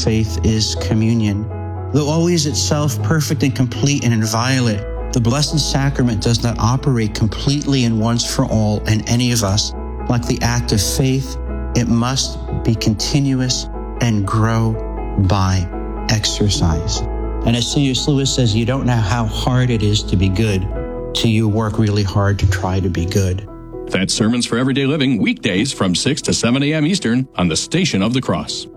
faith is communion. Though always itself perfect and complete and inviolate, the Blessed Sacrament does not operate completely and once for all in any of us. Like the act of faith, it must be continuous and grow by exercise. And as C.S. Lewis says, you don't know how hard it is to be good till you work really hard to try to be good. That's Sermons for Everyday Living, weekdays from 6 to 7 a.m. Eastern on the Station of the Cross.